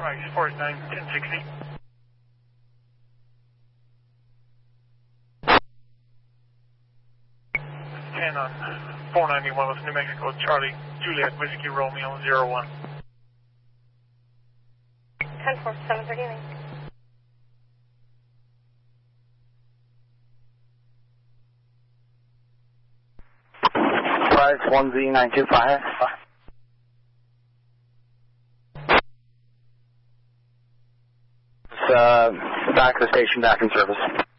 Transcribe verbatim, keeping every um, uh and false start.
Right, Sport nine, ten sixty. ten on four ninety-one with New Mexico, Charlie, Juliet, Whiskey, Romeo, zero one. ten four, seven thirty-nine. Price one Z nine two five. Uh, back to the station, back in service.